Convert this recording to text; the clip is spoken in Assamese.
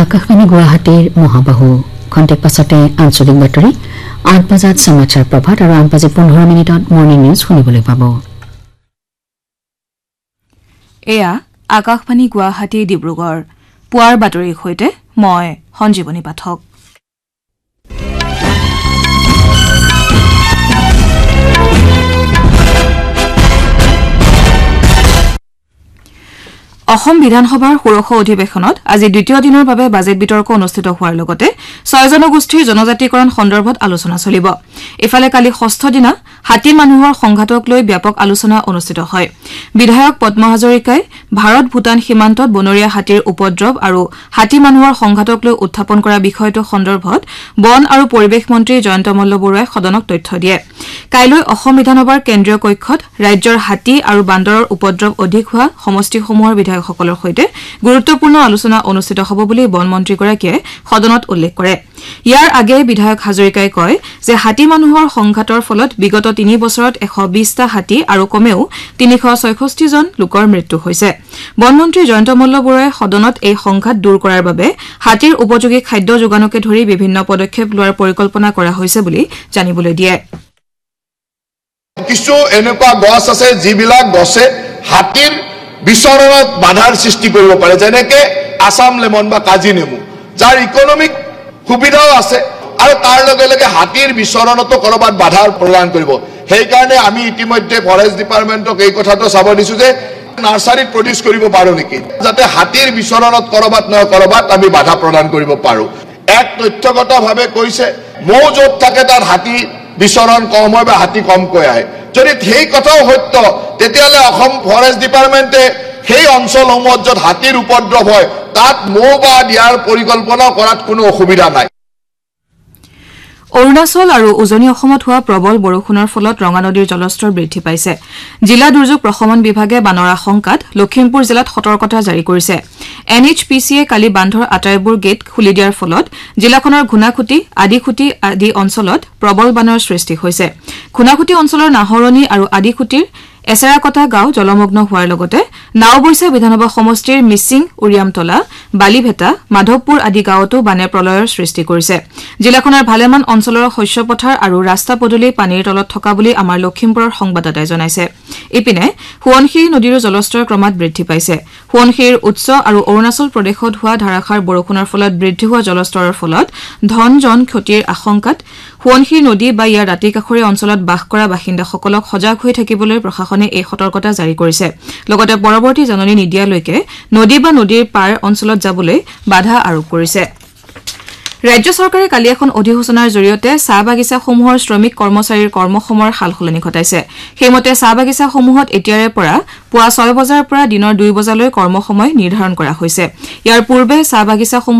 আকাশবাণী গুৱাহাটীৰ মহাবাহু খন্তেক পাছতে আঞ্চলিক বাতৰি ৮ বজাত সমাচাৰ প্ৰভাত আৰু ৮:15 মৰ্নিং নিউজ শুনিবলৈ পাব। এয়া আকাশবাণী গুৱাহাটী ডিব্ৰুগড় পুৱাৰ বাতৰিৰ সৈতে মই সঞ্জীৱনী পাঠক। অসম বিধানসভাৰ ষোড়শ অধিৱেশনত আজি দ্বিতীয় দিনৰ বাবে বাজেট বিতৰ্ক অনুষ্ঠিত হোৱাৰ লগতে ৬ জনগোষ্ঠীৰ জনজাতিকৰণ সন্দৰ্ভত আলোচনা চলিব। ইফালে কালি ষষ্ঠ দিনা হাতী মানুহৰ সংঘাতক লৈ ব্যাপক আলোচনা অনুষ্ঠিত হয়। বিধায়ক পদ্ম হাজৰিকাই ভাৰত ভূটান সীমান্তত বনৰীয়া হাতীৰ উপদ্ৰৱ আৰু হাতী মানুহৰ সংঘাতক লৈ উত্থাপন কৰা বিষয়টো সন্দৰ্ভত বন আৰু পৰিৱেশ মন্ত্ৰী জয়ন্ত মল্ল বৰুৱাই সদনক তথ্য দিয়ে। কাইলৈ অসম বিধানসভাৰ কেন্দ্ৰীয় কক্ষত ৰাজ্যৰ হাতী আৰু বান্দৰৰ উপদ্ৰৱ অধিক হোৱা সমষ্টিসমূহৰ বিধায়কসকলৰ সৈতে গুৰুত্বপূৰ্ণ আলোচনা অনুষ্ঠিত হ'ব বুলি বন মন্ত্ৰীগৰাকীয়ে সদনত উল্লেখ কৰে। ইয়াৰ আগেয়ে বিধায়ক হাজৰিকাই কয় যে হাতী মানুহৰ সংঘাতৰ ফলত বিগত ৩ বছৰত ১২০টা হাতী আৰু কমেও ৩৬৬ জন লোকৰ মৃত্যু হৈছে। বনমন্ত্ৰী জয়ন্ত মল্ল বৰুৱাই সদনত এই সংঘাত দূৰ কৰাৰ বাবে হাতীৰ উপযোগী খাদ্য যোগানকে ধৰি বিভিন্ন পদক্ষেপ লোৱাৰ পৰিকল্পনা কৰা হৈছে বুলি জানিবলৈ দিয়ে। কিছু এনেকুৱা গছ আছে যিবিলাক গছে হাতীৰ বিচৰণত বাধাৰ সৃষ্টি কৰিব পাৰে, যেনেকে আসাম লেমন বা কাজি নেমু, যাৰ ইকনমিক সুবিধাও আছে আৰু তাৰ লগে লগে হাতীৰ বিচৰণতো কৰবাত বাধা প্ৰদান কৰিব। সেইকাৰণে আমি ইতিমধ্যে ফৰেষ্ট ডিপাৰ্টমেণ্টক এই কথাটো চাব দিছো যে নাৰ্চাৰীত প্ৰডিউচ কৰিব পাৰো নেকি, যাতে হাতীৰ বিচৰণত কৰবাত নহয় কৰবাত আমি বাধা প্ৰদান কৰিব পাৰো। এক তথ্যগতভাৱে কৈছে মৌ য'ত থাকে তাত হাতী বিচৰণ কম হয় বা হাতী কমকৈ আহে। যদি সেই কথাও সত্য তেতিয়াহ'লে অসম ফৰেষ্ট ডিপাৰ্টমেণ্টে সেই অঞ্চলসমূহত য'ত হাতীৰ উপদ্ৰৱ হয় তাত মৌ বা দিয়াৰ পৰিকল্পনা কৰাত কোনো অসুবিধা নাই। অৰুণাচল আৰু উজনি অসমত হোৱা প্ৰবল বৰষুণৰ ফলত ৰঙা নদীৰ জলস্তৰ বৃদ্ধি পাইছে। জিলা দুৰ্যোগ প্ৰশমন বিভাগে বানৰ আশংকাত লখিমপুৰ জিলাত সতৰ্কতা জাৰি কৰিছে। NHPCয়ে কালি বান্ধৰ আটাইবোৰ গেট খুলি দিয়াৰ ফলত জিলাখনৰ ঘুনাখুটি আদিখুটি আদি অঞ্চলত প্ৰবল বানৰ সৃষ্টি হৈছে। ঘুনাখুটি অঞ্চলৰ নাহৰণি আৰু আদিখুটিৰ এছেৰাকটা গাঁও জলমগ্ন হোৱাৰ লগতে নাওবৈচা বিধানসভা সমষ্টিৰ মিচিং উৰিয়ামতলা বালিভেটা মাধৱপুৰ আদি গাঁৱতো বানে প্ৰলয়ৰ সৃষ্টি কৰিছে। জিলাখনৰ ভালেমান অঞ্চলৰ শস্য পথাৰ আৰু ৰাস্তা পদূলি পানীৰ তলত থকা বুলি আমাৰ লখিমপুৰৰ সংবাদদাতাই জনাইছে। ইপিনে সোৱণশিৰি নদীৰো জলস্তৰ ক্ৰমাৎ বৃদ্ধি পাইছে। সোৱণশিৰিৰ উৎস আৰু অৰুণাচল প্ৰদেশত হোৱা ধাৰাসাৰ বৰষুণৰ ফলত বৃদ্ধি হোৱা জলস্তৰৰ ফলত ধন জন ক্ষতিৰ আশংকাত সোৱণশিৰি নদী বা ইয়াৰ দাঁতিকাষৰীয়া অঞ্চলত বাস কৰা বাসিন্দাসকলক সজাগ হৈ থাকিবলৈ প্ৰশাসনে এই সতৰ্কতা জাৰি কৰিছে। লগতে পৰৱৰ্তী জাননী নিদিয়ালৈকে নদী বা নদীৰ পাৰ অঞ্চলত যাবলৈ বাধা আৰোপ কৰিছে। ৰাজ্য চৰকাৰে কালি এখন অধিসূচনাৰ জৰিয়তে চাহ বাগিচাসমূহৰ শ্ৰমিক কৰ্মচাৰীৰ কৰ্মসময়ৰ সালসলনি ঘটাইছে। সেইমতে চাহ বাগিচাসমূহত এতিয়াৰে পৰা পুৱা ৬ বজাৰ পৰা দিনৰ ২ বজালৈ কৰ্মসময় নিৰ্ধাৰণ কৰা হৈছে। ইয়াৰ পূৰ্বে চাহ বাগিচাসমূহ